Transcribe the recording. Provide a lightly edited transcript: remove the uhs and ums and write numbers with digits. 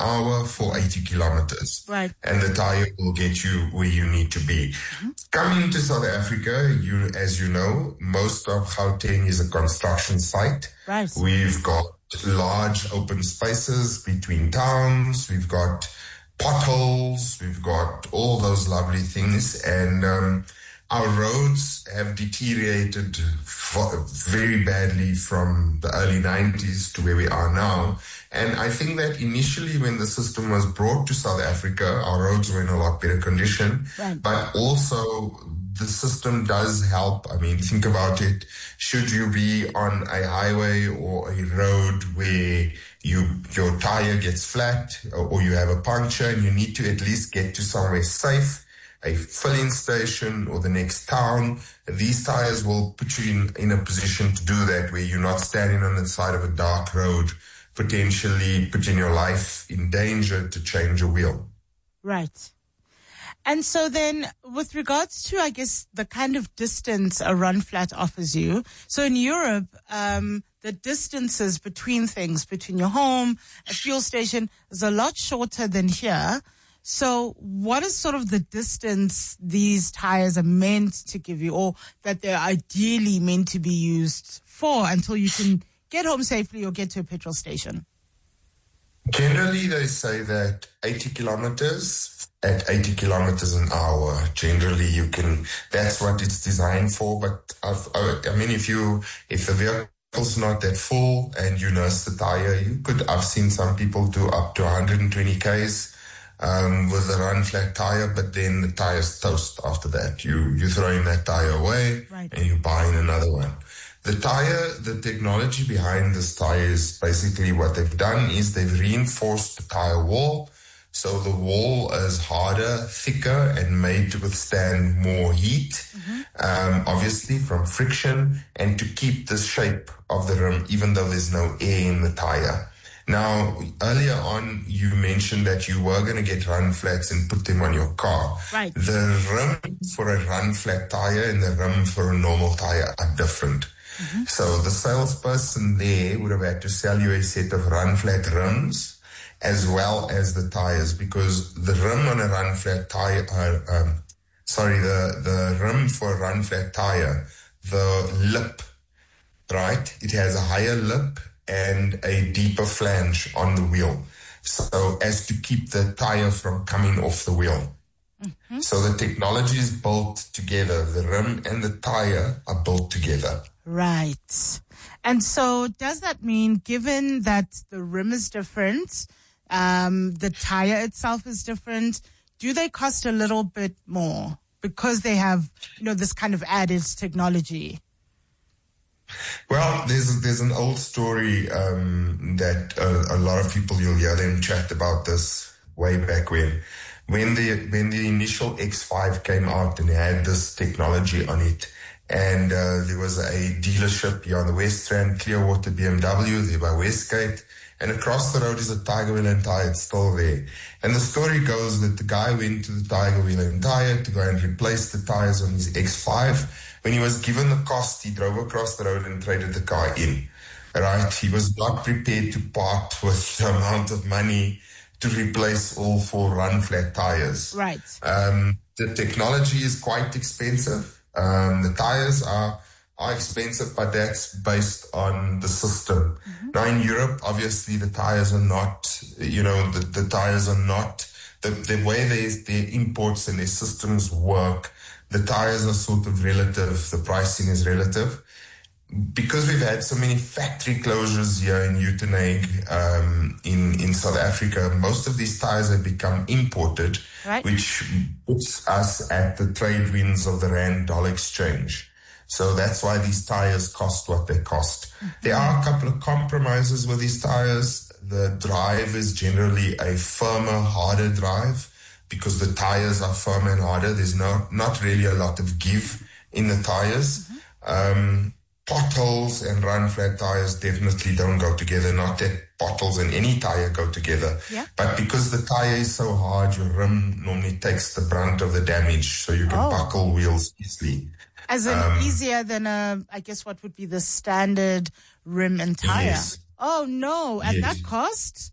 hour for 80 kilometers. Right. And the tire will get you where you need to be. Coming to South Africa, as you know, most of Gauteng is a construction site. Right. We've got large open spaces between towns. We've got potholes. We've got all those lovely things. And our roads have deteriorated very badly from the early 90s to where we are now. And I think that initially when the system was brought to South Africa, our roads were in a lot better condition. Right. But also the system does help. I mean, think about it. Should you be on a highway or a road where your tire gets flat or you have a puncture and you need to at least get to somewhere safe, a filling station or the next town, these tires will put you in a position to do that, where you're not standing on the side of a dark road, potentially putting your life in danger to change a wheel. Right. And so then with regards to, I guess, the kind of distance a run flat offers you, so in Europe, the distances between things, between your home, a fuel station, is a lot shorter than here. So what is sort of the distance these tires are meant to give you, or that they're ideally meant to be used for, until you can get home safely or get to a petrol station? Generally, they say that 80 kilometers at 80 kilometers an hour, generally you can, that's what it's designed for. But I mean, if the vehicle's not that full and you nurse the tire, I've seen some people do up to 120 Ks. With a run flat tire, but then the tire's toast after that. You throwing that tire away, right, and you're buying another one. The technology behind this tire is basically what they've done is they've reinforced the tire wall. So the wall is harder, thicker, and made to withstand more heat, obviously from friction, and to keep the shape of the rim, even though there's no air in the tire. Now, earlier on, you mentioned that you were going to get run flats and put them on your car. Right. The rim for a run flat tire and the rim for a normal tire are different. So the salesperson there would have had to sell you a set of run flat rims as well as the tires, because the rim on a run flat tire, the rim for a run flat tire, the lip, right? It has a higher lip and a deeper flange on the wheel, so as to keep the tire from coming off the wheel. So the technology is built together. The rim and the tire are built together. Right. And so does that mean, given that the rim is different, the tire itself is different, do they cost a little bit more because they have, this kind of added technology? Well, there's an old story that a lot of people, you'll hear them chat about this way back when the initial X5 came out and had this technology on it, and there was a dealership here on the West Rand, Clearwater BMW, there by Westgate, and across the road is a Tiger Wheel and Tire. It's still there. And the story goes that the guy went to the Tiger Wheel and Tire to go and replace the tires on his X5. When he was given the cost, he drove across the road and traded the car in. Right? He was not prepared to part with the amount of money to replace all 4 run flat tires. Right. The technology is quite expensive. The tires are expensive, but that's based on the system. Now in Europe, obviously the tires are not, the tires are not, the way their imports and their systems work, the tires are sort of relative, the pricing is relative. Because we've had so many factory closures here in Uitenhage, in South Africa, most of these tires have become imported, right, which puts us at the trade winds of the Rand-dollar exchange. So that's why these tires cost what they cost. There are a couple of compromises with these tires. The drive is generally a firmer, harder drive because the tires are firmer and harder. There's not really a lot of give in the tires. Potholes and run flat tires definitely don't go together. Not that potholes and any tire go together. Yeah. But because the tire is so hard, your rim normally takes the brunt of the damage, so you can buckle wheels easily. As in easier than I guess what would be the standard rim and tire. Yes. Oh no, at that cost?